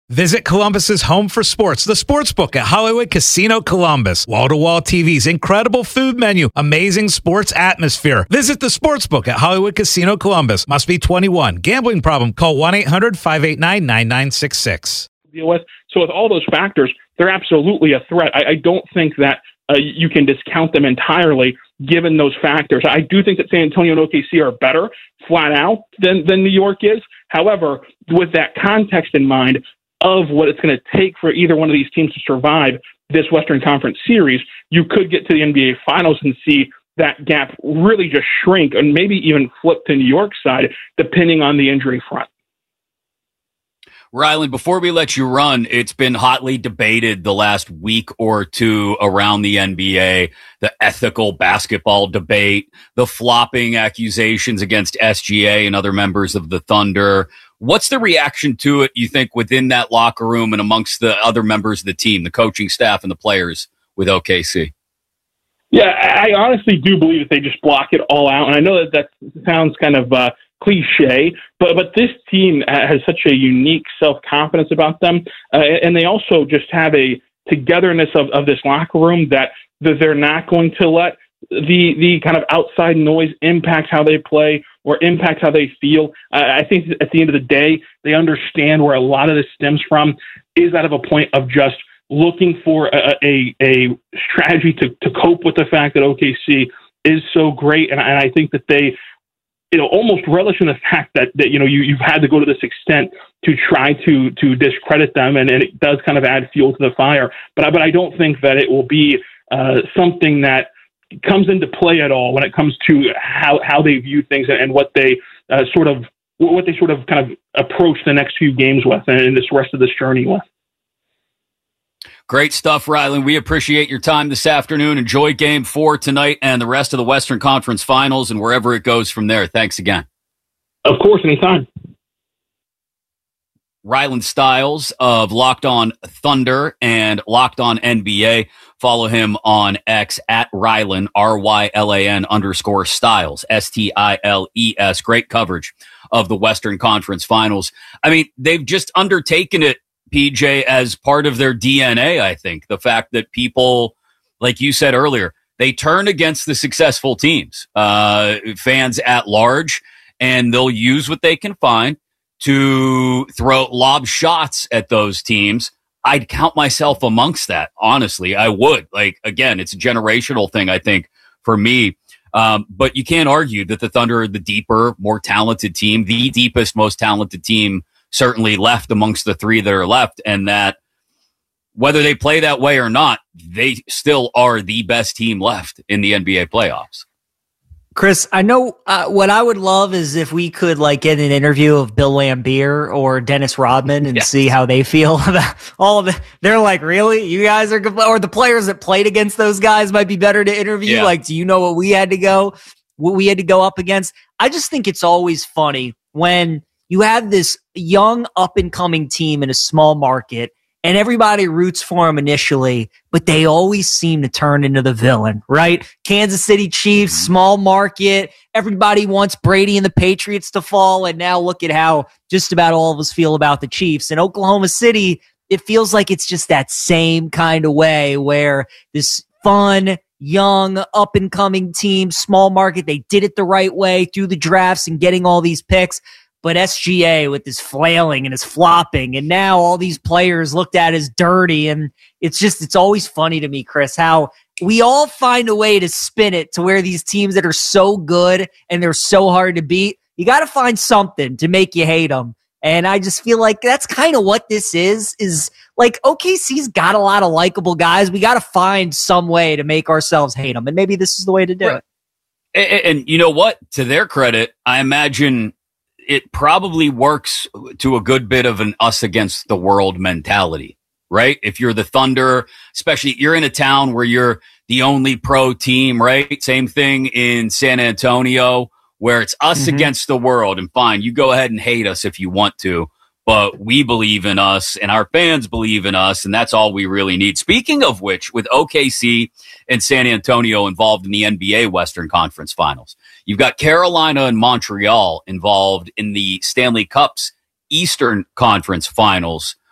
Visit Columbus's home for sports, the Sportsbook at Hollywood Casino Columbus. Wall-to-wall TVs, incredible food menu, amazing sports atmosphere. Visit the Sportsbook at Hollywood Casino Columbus. Must be 21. Gambling problem? Call 1-800-589-9966. Deal with. So with all those factors, they're absolutely a threat. I don't think that you can discount them entirely given those factors. I do think that San Antonio and OKC are better flat out than New York is. However, with that context in mind, of what it's going to take for either one of these teams to survive this Western Conference series, you could get to the NBA Finals and see that gap really just shrink and maybe even flip to New York's side, depending on the injury front. Rylan, before we let you run, it's been hotly debated the last week or two around the NBA, the ethical basketball debate, the flopping accusations against SGA and other members of the Thunder. What's the reaction to it, you think, within that locker room and amongst the other members of the team, the coaching staff and the players with OKC? Yeah, I honestly do believe that they just block it all out. And I know that sounds kind of cliche, but this team has such a unique self-confidence about them. And they also just have a togetherness of this locker room that they're not going to let the kind of outside noise impact how they play or impact how they feel. I think at the end of the day, they understand where a lot of this stems from is out of a point of just looking for a strategy to cope with the fact that OKC is so great. And I think that they, almost relish in the fact that you've had to go to this extent to try to discredit them. And it does kind of add fuel to the fire. But I don't think that it will be something that comes into play at all when it comes to how they view things and what they sort of kind of approach the next few games with and this rest of this journey with. Great stuff, Rylan. We appreciate your time this afternoon. Enjoy Game 4 tonight and the rest of the Western Conference Finals and wherever it goes from there. Thanks again. Of course, anytime. Rylan Stiles of Locked On Thunder and Locked On NBA. Follow him on X at Rylan, RYLAN_Stiles, STILES. Great coverage of the Western Conference Finals. I mean, they've just undertaken it, PJ, as part of their DNA, I think. The fact that people, like you said earlier, they turn against the successful teams, fans at large, and they'll use what they can find to lob shots at those teams. I'd count myself amongst that, honestly. I would. Again, it's a generational thing, I think, for me. But you can't argue that the Thunder are the deeper, more talented team, the deepest, most talented team certainly left amongst the three that are left, and that whether they play that way or not, they still are the best team left in the NBA playoffs. Chris, I know what I would love is if we could get an interview of Bill Laimbeer or Dennis Rodman and see how they feel about all of it. They're like, really? You guys are good? Or the players that played against those guys might be better to interview. Yeah. Do you know what we had to go up against? I just think it's always funny when you have this young up-and-coming team in a small market, and everybody roots for them initially, but they always seem to turn into the villain, right? Kansas City Chiefs, small market, everybody wants Brady and the Patriots to fall, and now look at how just about all of us feel about the Chiefs. In Oklahoma City, it feels like it's just that same kind of way where this fun, young, up-and-coming team, small market, they did it the right way through the drafts and getting all these picks. But SGA with his flailing and his flopping, and now all these players looked at as dirty. And it's always funny to me, Chris, how we all find a way to spin it to where these teams that are so good and they're so hard to beat, you got to find something to make you hate them. And I just feel like that's kind of what this is OKC's got a lot of likable guys. We got to find some way to make ourselves hate them. And maybe this is the way to do it. And you know what? To their credit, I imagine it probably works to a good bit of an us against the world mentality, right? If you're the Thunder, especially you're in a town where you're the only pro team, right? Same thing in San Antonio where it's us against the world. And fine, you go ahead and hate us if you want to, but we believe in us and our fans believe in us. And that's all we really need. Speaking of which, with OKC and San Antonio involved in the NBA Western Conference Finals, you've got Carolina and Montreal involved in the Stanley Cup's Eastern Conference Finals.